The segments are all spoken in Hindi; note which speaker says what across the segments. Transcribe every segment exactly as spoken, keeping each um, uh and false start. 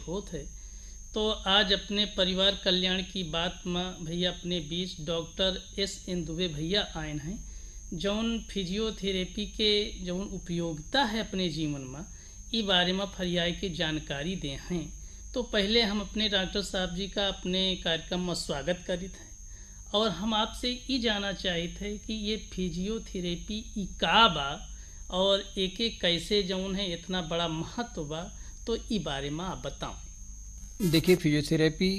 Speaker 1: होत है। तो आज अपने परिवार कल्याण की बात में भैया अपने बीच डॉक्टर एस एन दुबे भैया आए हैं, जौन फिजियोथेरेपी के जौन उपयोगिता है अपने जीवन में ई बारे में फरियाई के जानकारी दे हैं। तो पहले हम अपने डॉक्टर साहब जी का अपने कार्यक्रम में स्वागत करित हैं और हम आपसे ये जानना चाहते हैं कि ये फिजियोथेरेपी ई का बा और एक एक कैसे जौन है इतना बड़ा महत्व बा, तो ई बारे में आप बताओ।
Speaker 2: देखिए, फिजियोथेरेपी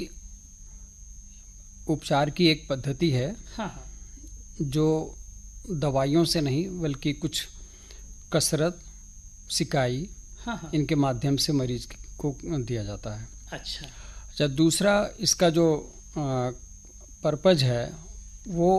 Speaker 2: उपचार की एक पद्धति है।
Speaker 1: हाँ हाँ।
Speaker 2: जो दवाइयों से नहीं बल्कि कुछ कसरत, सिकाई,
Speaker 1: हाँ हाँ।
Speaker 2: इनके माध्यम से मरीज को दिया जाता है।
Speaker 1: अच्छा।
Speaker 2: जब दूसरा इसका जो पर्पज है वो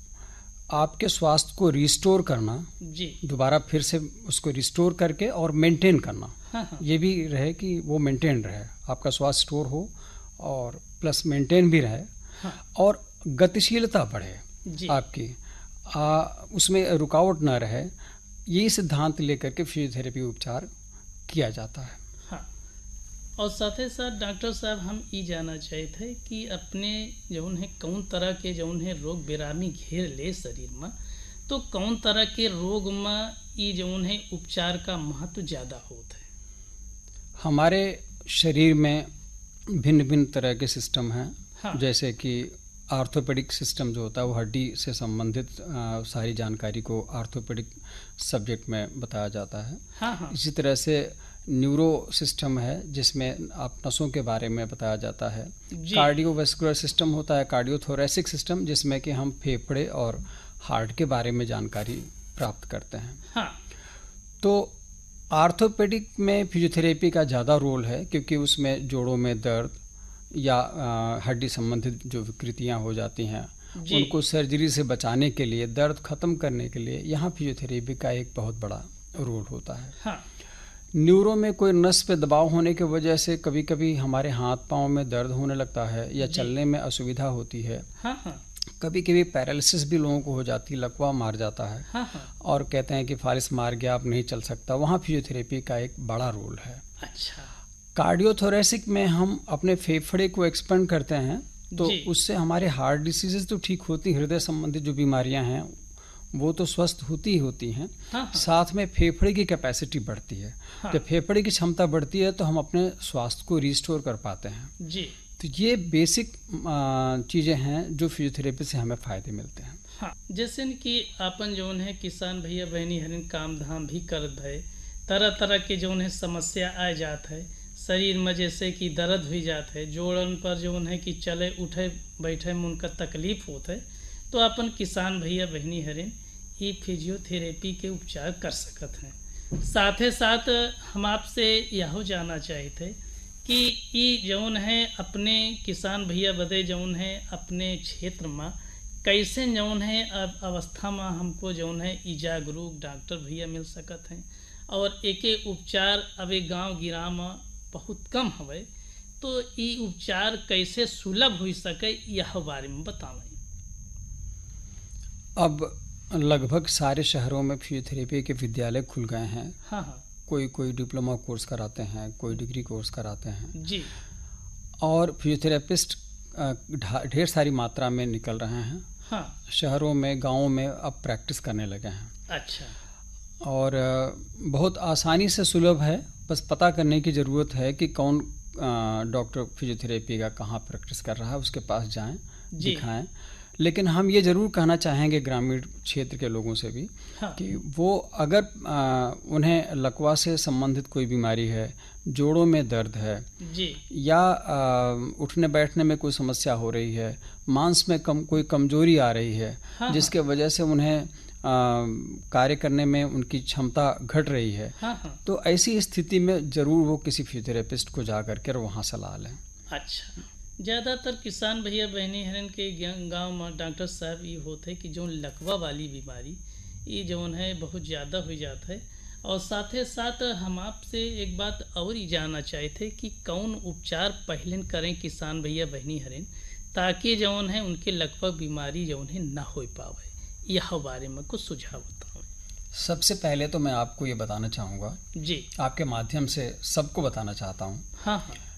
Speaker 2: आपके स्वास्थ्य को रिस्टोर करना
Speaker 1: जी,
Speaker 2: दोबारा फिर से उसको रिस्टोर करके और मेंटेन करना।
Speaker 1: हाँ हाँ।
Speaker 2: ये भी रहे कि वो मेंटेन रहे, आपका स्वास्थ्य स्टोर हो और प्लस मेंटेन भी रहे।
Speaker 1: हाँ।
Speaker 2: और गतिशीलता बढ़े
Speaker 1: जी।
Speaker 2: आपकी, आ, उसमें रुकावट ना रहे। ये सिद्धांत लेकर के फिजियोथेरेपी उपचार किया जाता है।
Speaker 1: हाँ। और साथ ही साथ डॉक्टर साहब हम ये जानना चाहते थे कि अपने जौन है कौन तरह के जौन है रोग बेरामी घेर ले शरीर में, तो कौन तरह के रोग में ये जौन है उपचार का महत्व ज़्यादा होता है।
Speaker 2: हमारे शरीर में भिन्न भिन्न तरह के सिस्टम हैं।
Speaker 1: हाँ।
Speaker 2: जैसे कि आर्थोपेडिक सिस्टम जो होता है वो हड्डी से संबंधित आ, सारी जानकारी को आर्थोपेडिक सब्जेक्ट में बताया जाता है।
Speaker 1: हाँ हाँ।
Speaker 2: इसी तरह से न्यूरो सिस्टम है जिसमें आप नसों के बारे में बताया जाता है। कार्डियोवैस्कुलर सिस्टम होता है, कार्डियोथोरेसिक सिस्टम जिसमें कि हम फेफड़े और हार्ट के बारे में जानकारी प्राप्त करते हैं।
Speaker 1: हाँ।
Speaker 2: तो आर्थोपेडिक में फिजियोथेरेपी का ज़्यादा रोल है क्योंकि उसमें जोड़ों में दर्द या हड्डी संबंधित जो विकृतियां हो जाती हैं उनको सर्जरी से बचाने के लिए, दर्द ख़त्म करने के लिए यहाँ फिजियोथेरेपी का एक बहुत बड़ा रोल होता है।
Speaker 1: हाँ।
Speaker 2: न्यूरो में कोई नस पे दबाव होने की वजह से कभी कभी हमारे हाथ पांव में दर्द होने लगता है या चलने में असुविधा होती है।
Speaker 1: हाँ हाँ।
Speaker 2: कभी कभी पैरालिसिस भी लोगों को हो जाती है, लकवा मार जाता है।
Speaker 1: हाँ हाँ। और
Speaker 2: कहते हैं कि फालिस मार गया, अब नहीं चल सकता, वहाँ फिजियोथेरेपी का एक बड़ा रोल है।
Speaker 1: अच्छा।
Speaker 2: कार्डियोथोरेसिक में हम अपने फेफड़े को एक्सपेंड करते हैं तो उससे हमारे हार्ट डिसीजेज तो ठीक होती, हृदय संबंधित जो बीमारियां हैं वो तो स्वस्थ होती ही होती हैं।
Speaker 1: हाँ हाँ।
Speaker 2: साथ में फेफड़े की कैपेसिटी बढ़ती है। हाँ। जब फेफड़े की क्षमता बढ़ती है तो हम अपने स्वास्थ्य को रिस्टोर कर पाते हैं।
Speaker 1: जी।
Speaker 2: तो ये बेसिक चीज़ें हैं जो फिजियोथेरेपी से हमें फ़ायदे मिलते हैं।
Speaker 1: हाँ। जैसे कि अपन जौन है किसान भैया बहनी हरिन काम धाम भी करत है, तरह तरह के जौन है समस्या आ जात है शरीर में, जैसे कि दर्द हो जाता है, जोड़न पर जौन है कि चले उठे बैठे में उनका तकलीफ होता है, तो अपन किसान भैया बहनी हरिन ये फिजियोथेरेपी के उपचार कर सकत हैं। साथ ही साथ हम आपसे यह जानना चाहते कि ये जौन है अपने किसान भैया बदे जौन है अपने क्षेत्र में कैसे जौन है अब अवस्था में हमको जौन है ई जागरूक डॉक्टर भैया मिल सकत हैं और एक उपचार अब गाँव गिरा में बहुत कम हवे, तो ये उपचार कैसे सुलभ हो सके यह बारे में बतावें।
Speaker 2: अब लगभग सारे शहरों में फिजियोथेरेपी के विद्यालय खुल गए हैं।
Speaker 1: हाँ हाँ।
Speaker 2: कोई कोई डिप्लोमा कोर्स कराते हैं, कोई डिग्री कोर्स कराते हैं
Speaker 1: जी। और
Speaker 2: फिजियोथेरेपिस्ट ढेर सारी मात्रा में निकल रहे हैं।
Speaker 1: हाँ। शहरों
Speaker 2: में, गाँवों में अब प्रैक्टिस करने लगे हैं।
Speaker 1: अच्छा।
Speaker 2: और बहुत आसानी से सुलभ है, बस पता करने की ज़रूरत है कि कौन डॉक्टर फिजियोथेरेपी का कहाँ प्रैक्टिस कर रहा है, उसके पास जाएं, दिखाएं। लेकिन हम ये ज़रूर कहना चाहेंगे ग्रामीण क्षेत्र के लोगों से भी। हाँ। कि वो अगर आ, उन्हें लकवा से संबंधित कोई बीमारी है, जोड़ों में दर्द है जी, या आ, उठने बैठने में कोई समस्या हो रही है, मांस में कम कोई कमजोरी आ रही है, हाँ, जिसके वजह से उन्हें कार्य करने में उनकी क्षमता घट रही है, हाँ, हाँ, तो ऐसी स्थिति में ज़रूर वो किसी फिजियोथेरेपिस्ट को जा करके वहाँ सलाह लें।
Speaker 1: अच्छा। ज़्यादातर किसान भैया बहनी हरन के गांव में डॉक्टर साहब ये होते हैं कि जो लकवा वाली बीमारी ये जौन है बहुत ज़्यादा हो जाता है। और साथ ही साथ हम आपसे एक बात और ही जानना चाहते कि कौन उपचार पहले करें किसान भैया बहनी हरन ताकि जौन है उनके लकवा बीमारी जौन है ना हो पावे, यह बारे में कुछ सुझाव बताओ।
Speaker 2: सबसे पहले तो मैं आपको ये बताना चाहूँगा जी, आपके माध्यम से सबको बताना चाहता हूँ, हाँ हाँ,